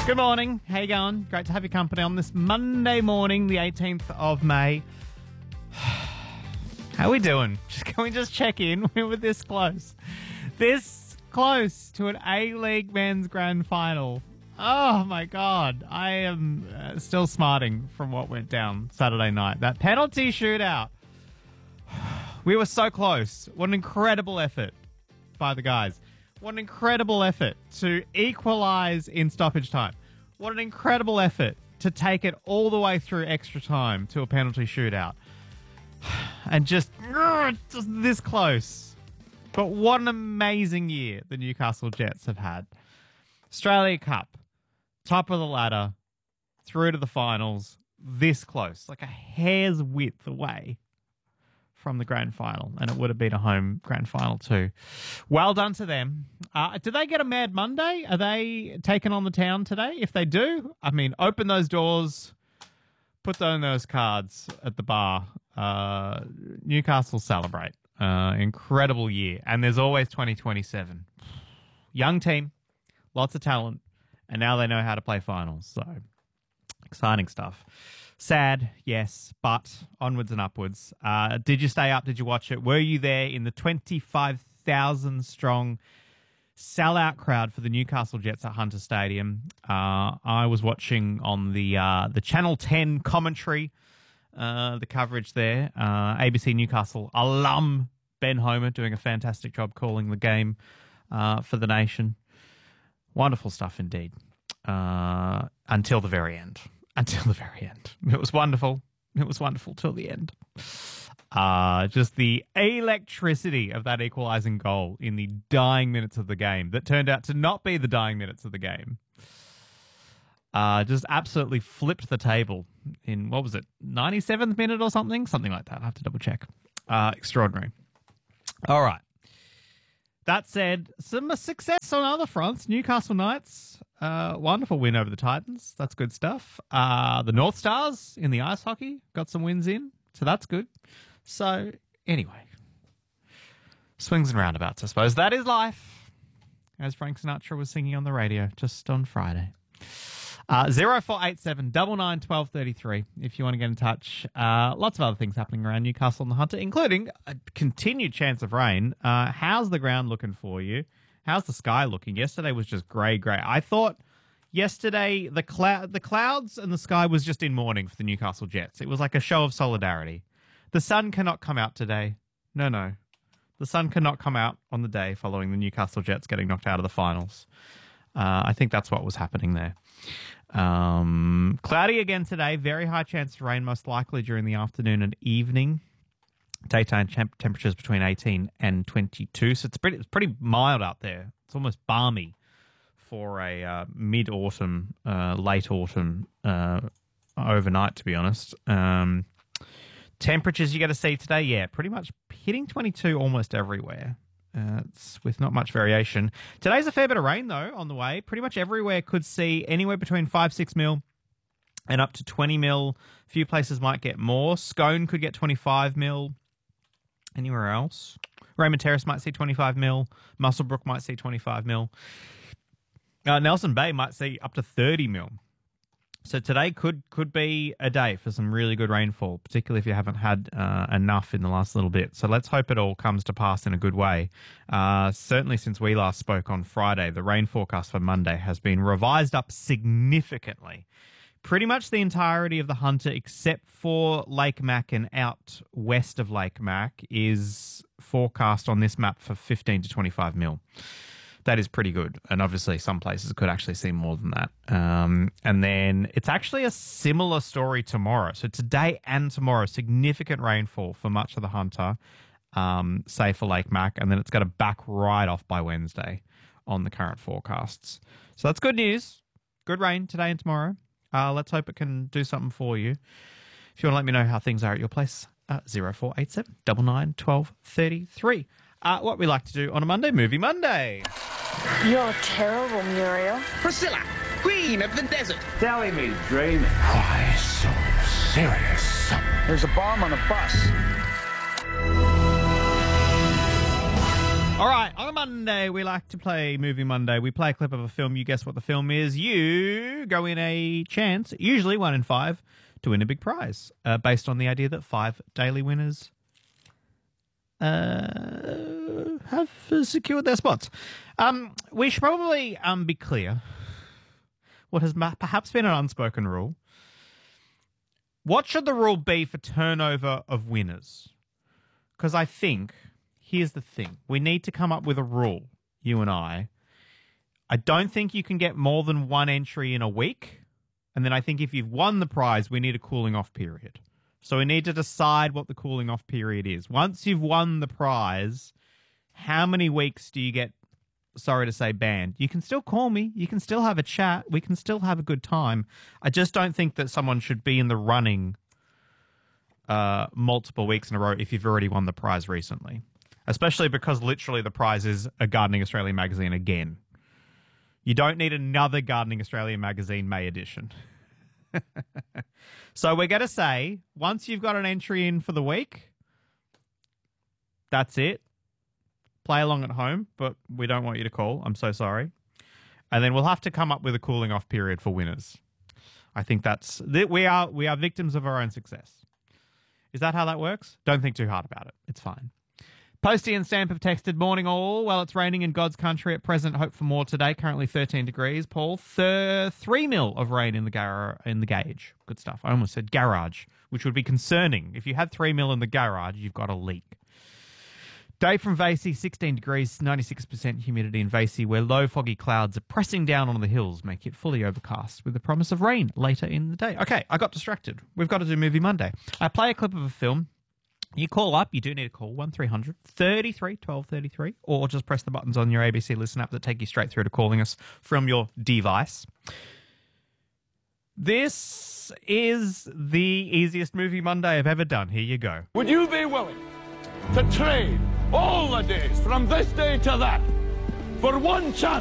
Good morning. How you going? Great to have your company on this Monday morning, the 18th of May. How are we doing? Can we just check in? We were this close. This close to an A-League men's grand final. Oh, my God. I am still smarting from what went down Saturday night. That penalty shootout. We were so close. What an incredible effort by the guys. What an incredible effort to equalise in stoppage time. What an incredible effort to take it all the way through extra time to a penalty shootout. And just this close. But what an amazing year the Newcastle Jets have had. Australia Cup. Top of the ladder, through to the finals, this close, like a hair's width away from the grand final. And it would have been a home grand final too. Well done to them. Do they get a Mad Monday? Are they taking on the town today? If they do, I mean, open those doors, put on those cards at the bar. Newcastle celebrate. Incredible year. And there's always 2027. Young team, lots of talent. And now they know how to play finals. So, exciting stuff. Sad, yes, but onwards and upwards. Did you stay up? Did you watch it? Were you there in the 25,000 strong sellout crowd for the Newcastle Jets at Hunter Stadium? I was watching on the Channel 10 commentary, the coverage there. ABC Newcastle alum Ben Homer doing a fantastic job calling the game for the nation. Wonderful stuff indeed. Until the very end. Until the very end. It was wonderful. It was wonderful till the end. Just the electricity of that equalising goal in the dying minutes of the game that turned out to not be the dying minutes of the game. Just absolutely flipped the table in, what was it, 97th minute or something? Something like that. I have to double check. Extraordinary. All right. That said, some success on other fronts. Newcastle Knights, wonderful win over the Titans. That's good stuff. The North Stars in the ice hockey got some wins in, so that's good. So, anyway, swings and roundabouts, I suppose. That is life, as Frank Sinatra was singing on the radio just on Friday. 0487 99 12 33 if you want to get in touch. Lots of other things happening around Newcastle and the Hunter, including a continued chance of rain. How's the ground looking for you? How's the sky looking? Yesterday was just grey. I thought yesterday the clouds and the sky was just in mourning for the Newcastle Jets. It was like a show of solidarity. The sun cannot come out today. No. The sun cannot come out on the day following the Newcastle Jets getting knocked out of the finals. I think that's what was happening there. Cloudy again today. Very high chance of rain, most likely during the afternoon and evening. Daytime temperatures between 18 and 22. So it's pretty mild out there. It's almost balmy for a mid-autumn, late autumn overnight, to be honest. Temperatures you got to see today, yeah, pretty much hitting 22 almost everywhere. It's with not much variation. Today's a fair bit of rain, though, on the way. Pretty much everywhere could see anywhere between 5-6 mil and up to 20 mil. A few places might get more. Scone could get 25 mil. Anywhere else? Raymond Terrace might see 25 mil. Muswellbrook might see 25 mil. Nelson Bay might see up to 30 mil. So today could be a day for some really good rainfall, particularly if you haven't had enough in the last little bit. So let's hope it all comes to pass in a good way. Certainly since we last spoke on Friday, the rain forecast for Monday has been revised up significantly. Pretty much the entirety of the Hunter, except for Lake Mac and out west of Lake Mac, is forecast on this map for 15 to 25 mil. That is pretty good. And obviously some places could actually see more than that. And then it's actually a similar story tomorrow. So today and tomorrow, significant rainfall for much of the Hunter, say for Lake Mac. And then it's got to back right off by Wednesday on the current forecasts. So that's good news. Good rain today and tomorrow. Let's hope it can do something for you. If you want to let me know how things are at your place, 0487 99 12 33. What we like to do on a Monday, Movie Monday. You're terrible, Muriel. Priscilla, queen of the desert. Telling me dreaming. Why so serious? There's a bomb on a bus. All right, on a Monday, we like to play Movie Monday. We play a clip of a film. You guess what the film is. You go in a chance, usually 1 in 5, to win a big prize, based on the idea that 5 daily winners have secured their spots. We should probably be clear what has perhaps been an unspoken rule. What should the rule be for turnover of winners? Because I think, here's the thing. We need to come up with a rule, you and I. I don't think you can get more than 1 entry in a week. And then I think if you've won the prize, we need a cooling off period. So we need to decide what the cooling off period is. Once you've won the prize, how many weeks do you get, sorry to say, banned? You can still call me. You can still have a chat. We can still have a good time. I just don't think that someone should be in the running multiple weeks in a row if you've already won the prize recently. Especially because literally the prize is a Gardening Australia magazine again. You don't need another Gardening Australia magazine May edition. So we're going to say, once you've got an entry in for the week, that's it. Play along at home, but we don't want you to call. I'm so sorry. And then we'll have to come up with a cooling off period for winners. I think that's... We are victims of our own success. Is that how that works? Don't think too hard about it. It's fine. Posty and Stamp have texted, morning all. Well, it's raining in God's country at present. Hope for more today. Currently 13 degrees. Paul, 3 mil of rain in the gauge. Good stuff. I almost said garage, which would be concerning. If you had 3 mil in the garage, you've got a leak. Dave from Vasey, 16 degrees, 96% humidity in Vasey, where low foggy clouds are pressing down on the hills, make it fully overcast with the promise of rain later in the day. Okay, I got distracted. We've got to do Movie Monday. I play a clip of a film. You call up, you do need to call 1300 33 1233, or just press the buttons on your ABC Listen app that take you straight through to calling us from your device. This is the easiest Movie Monday I've ever done. Here you go. Would you be willing to trade all the days from this day to that for one chance